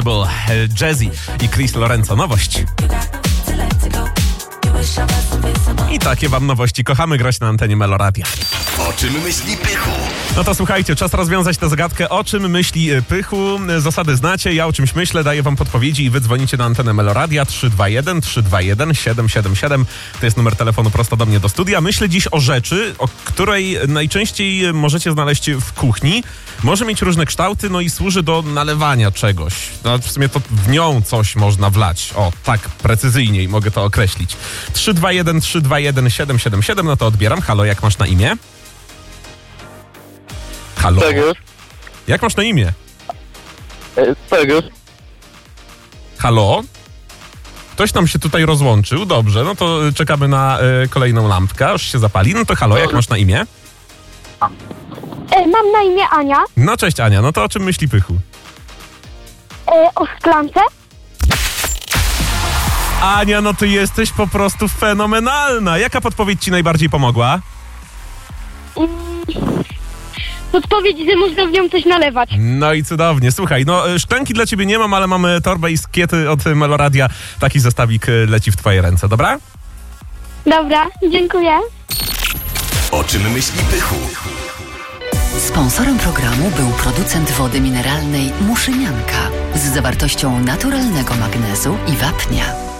Był Jazzy i Chris Lorenzo. Nowość. I takie wam nowości. Kochamy grać na antenie Meloradia. O czym myśli Pychu? No to słuchajcie, czas rozwiązać tę zagadkę. O czym myśli Pychu? Zasady znacie, ja o czymś myślę, daję wam podpowiedzi i wy dzwonicie na antenę Meloradia 321 777. To jest numer telefonu prosto do mnie do studia. Myślę dziś o rzeczy, o której najczęściej możecie znaleźć w kuchni. Może mieć różne kształty, no i służy do nalewania czegoś. No w sumie to w nią coś można wlać. O, tak precyzyjniej mogę to określić. 321 777, no to odbieram. Halo, jak masz na imię? Halo? Pegus. Jak masz na imię? Pegus. Halo? Ktoś nam się tutaj rozłączył. Dobrze, no to czekamy na kolejną lampkę, aż się zapali. No to halo, jak masz na imię? Mam na imię Ania. No cześć Ania, no to o czym myśli Pychu? O szklance. Ania, no ty jesteś po prostu fenomenalna. Jaka podpowiedź ci najbardziej pomogła? Podpowiedź, że można w nią coś nalewać. No i cudownie. Słuchaj, no szklanki dla ciebie nie mam, ale mamy torbę i skiety od Meloradia. Taki zestawik leci w twoje ręce, dobra? Dobra, dziękuję. O czym myśli Pychu? Sponsorem programu był producent wody mineralnej Muszynianka z zawartością naturalnego magnezu i wapnia.